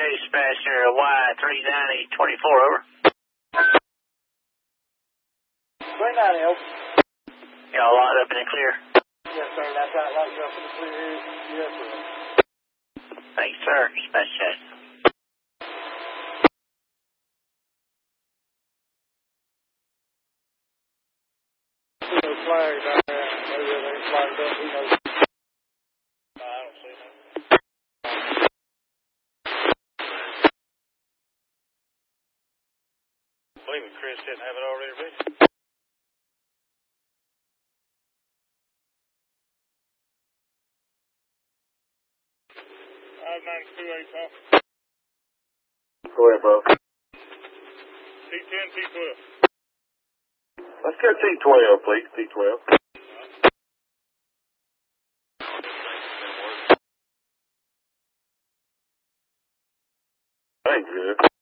Chase passenger Y39024, over. 390, over. Y'all locked up in the clear. Yes, sir, that's right, locked up in the clear here. Yes, sir. Thanks, sir. Dispatch Chase. No flag down there. Maybe it ain't flagged up, who knows? No, I don't see none. I believe Chris didn't have it already ready. 5928, off. Go ahead, bro. T10, T12. Let's get T12, please. T12. Thank you.